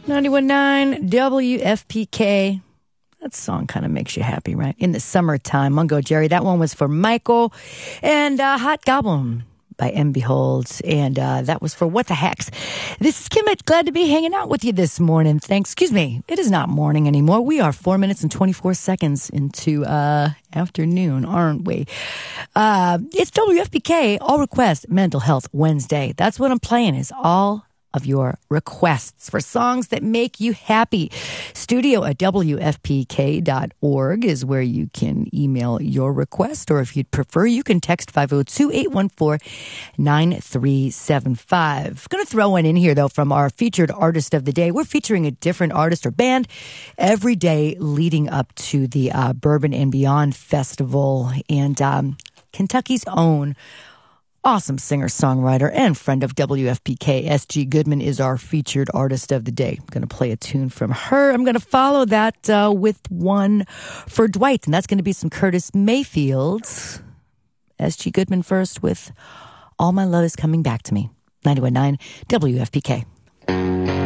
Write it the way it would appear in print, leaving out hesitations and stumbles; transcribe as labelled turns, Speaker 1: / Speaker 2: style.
Speaker 1: 91.9 WFPK. That song kind of makes you happy, right? In the summertime. Mungo Jerry. That one was for Michael. And Hot Goblin by M. Behold. And that was for What the Hex. This is Kimmett. Glad to be hanging out with you this morning. Thanks. Excuse me. It is not morning anymore. We are 4 minutes and 24 seconds into afternoon, aren't we? It's WFPK All Request Mental Health Wednesday. That's what I'm playing, is all of your requests for songs that make you happy. Studio at WFPK.org is where you can email your request, or if you'd prefer, you can text 502-814-9375. Going to throw one in here, though, from our featured artist of the day. We're featuring a different artist or band every day leading up to the Bourbon and Beyond Festival, and Kentucky's own awesome singer-songwriter and friend of WFPK, S.G. Goodman, is our featured artist of the day. I'm going to play a tune from her. I'm going to follow that with one for Dwight, and that's going to be some Curtis Mayfield. S.G. Goodman first with All My Love Is Coming Back to Me. 91.9 WFPK.